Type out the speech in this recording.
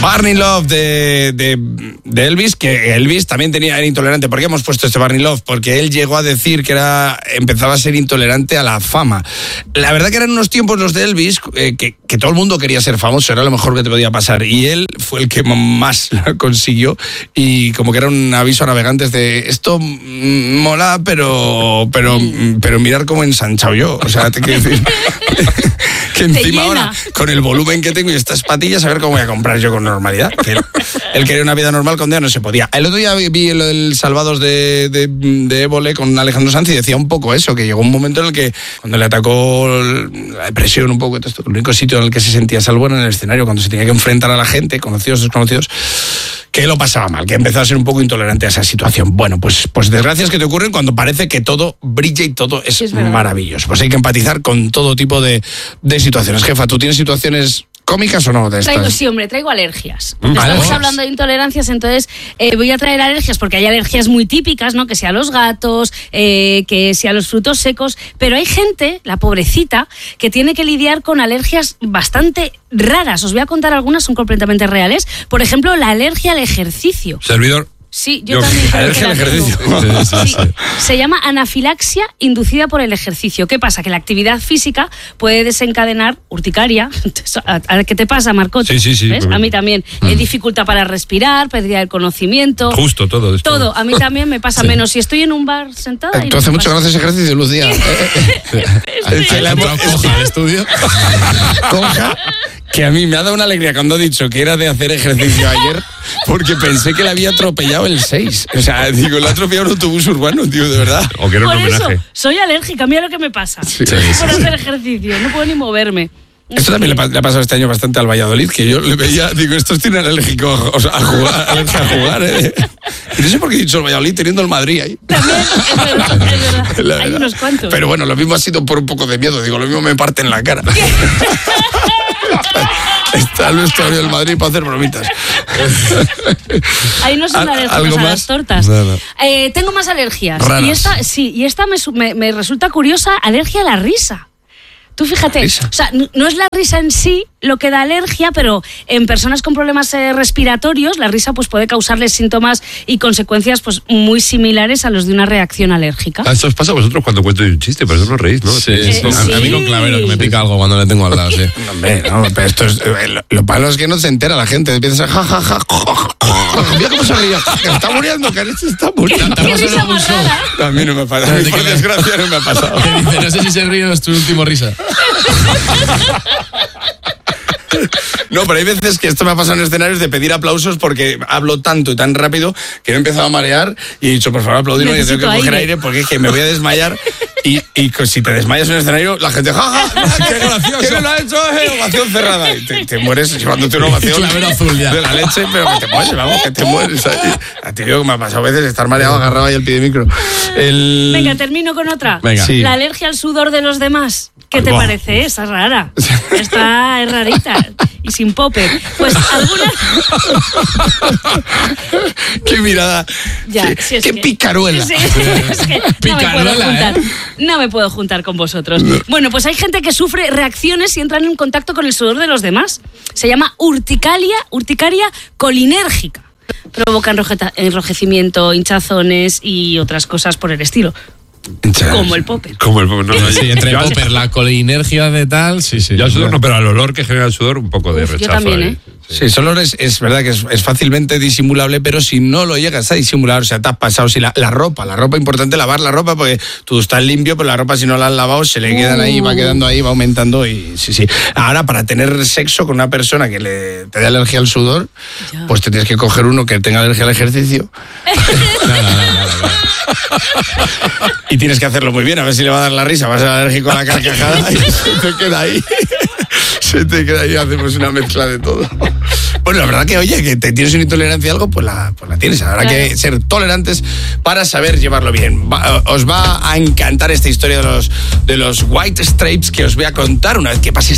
Barney Love de Elvis, que Elvis también era intolerante. ¿Por qué hemos puesto este Barney Love? Porque él llegó a decir que empezaba a ser intolerante a la fama. La verdad que eran unos tiempos los de Elvis que todo el mundo quería ser famoso, era lo mejor que te podía pasar. Y él fue el que más lo consiguió y como que era un aviso a navegantes de esto mola, pero mirar cómo he ensanchado yo. O sea, te quiero decir que encima ahora, con el volumen que tengo y estas patillas, a ver cómo voy a comprar yo con normalidad. Que él quería una vida normal, con día no se podía. El otro día vi el Salvados de Évole con Alejandro Sanz y decía un poco eso, que llegó un momento en el que cuando le atacó la depresión un poco, el único sitio en el que se sentía salvo era en el escenario, cuando se tenía que enfrentar a la gente, conocidos, desconocidos, que lo pasaba mal, que empezó a ser un poco intolerante a esa situación. Bueno, pues desgracias que te ocurren cuando parece que todo brilla y todo es maravilloso. Pues hay que empatizar con todo tipo de situaciones. Jefa, ¿tú tienes situaciones cómicas o no de estas? Traigo alergias. Estamos hablando de intolerancias, entonces voy a traer alergias porque hay alergias muy típicas, ¿no? Que sea a los gatos, que sea a los frutos secos, pero hay gente, la pobrecita, que tiene que lidiar con alergias bastante raras. Os voy a contar algunas, son completamente reales. Por ejemplo, la alergia al ejercicio. Servidor. Sí, yo también. Alergia al ejercicio. Sí. Se llama anafilaxia inducida por el ejercicio. ¿Qué pasa? Que la actividad física puede desencadenar urticaria. ¿Qué te pasa, Marcot? Sí. ¿Ves? A mí también. Dificultad para respirar, pérdida del conocimiento. Justo, todo esto. Todo. A mí también me pasa menos si estoy en un bar sentada. Tú hace mucho que no haces ejercicio, Lucía. Coja al estudio. Coja, que a mí me ha dado una alegría cuando ha dicho que era de hacer ejercicio ayer, porque pensé que le había atropellado el 6. O sea, digo, le ha atropellado un autobús urbano, tío, de verdad. O que era un homenaje. Eso, soy alérgica, mira lo que me pasa. Por hacer ejercicio, no puedo ni moverme. Esto también le ha pasado este año bastante al Valladolid, que yo le veía, digo, estos tienen alérgico a jugar, alergia a jugar, Y no sé por qué he dicho el Valladolid teniendo el Madrid ahí. También, es verdad. Hay unos cuantos. Pero bueno, lo mismo ha sido por un poco de miedo, digo, lo mismo me parte en la cara. Está el vestuario del Madrid para hacer bromitas. Ahí no son alérgicos a las tortas. No. Tengo más alergias. Raras. Y esta me resulta curiosa, alergia a la risa. Tú fíjate, o sea, no es la risa en sí lo que da alergia, pero en personas con problemas respiratorios, la risa pues puede causarles síntomas y consecuencias pues muy similares a los de una reacción alérgica. Esto os pasa a vosotros cuando cuento un chiste, por eso no reís, ¿no? Sí. A mí con Clavero, que me pica algo cuando le tengo al lado, sí. Hombre, no, pero esto es... Lo malo es que no se entera la gente, empieza a jajaja. Mira cómo se ríe, que está muriendo, que se está muriendo. ¿Qué risa más rara? A mí no me pasa, a mí por desgracia no me ha pasado. No sé si se ríe o es tu último risa. No, pero hay veces que esto me ha pasado en escenarios de pedir aplausos porque hablo tanto y tan rápido que me he empezado a marear y he dicho, por favor, aplaudirme, que tengo que coger aire porque es que me voy a desmayar y si te desmayas en el escenario, la gente, ¡jaja! ¡Qué gracioso! ¿Quién lo ha hecho? Ovación cerrada. Y te mueres llevándote una ovación de la leche, pero que te mueres, vamos, que te mueres ahí. A ti digo que me ha pasado a veces estar mareado agarrado ahí al pie de micro. Venga, termino con otra. Venga. Sí. La alergia al sudor de los demás. ¿Qué te parece? Esa es rara. Esta es rarita. Y sin popper. Pues alguna... ¡Qué mirada! Ya, ¡Qué picaruela! Sí, es que no me puedo juntar con vosotros. No. Bueno, pues hay gente que sufre reacciones y entran en contacto con el sudor de los demás. Se llama urticaria colinérgica. Provoca enrojecimiento, hinchazones y otras cosas por el estilo. Como el popper. No, sí, entre el popper, la colinergia de tal, sí. Yo al sudor no, pero al olor que genera el sudor, un poco de rechazo. Yo también, Sí, ese olor es verdad que es fácilmente disimulable, pero si no lo llegas a disimular, o sea, te has pasado, si la ropa, importante lavar la ropa, porque tú estás limpio, pero la ropa si no la has lavado, se le quedan ahí, va quedando ahí, va aumentando y sí. Ahora, para tener sexo con una persona que te dé alergia al sudor, pues te tienes que coger uno que tenga alergia al ejercicio. No. Y tienes que hacerlo muy bien, a ver si le va a dar la risa, vas a ser alérgico a la carcajada y se te queda ahí, hacemos una mezcla de todo. Bueno, la verdad que, oye, que te tienes una intolerancia a algo, pues la tienes. Habrá que ser tolerantes para saber llevarlo bien. Os va a encantar esta historia de los White Stripes que os voy a contar una vez que pase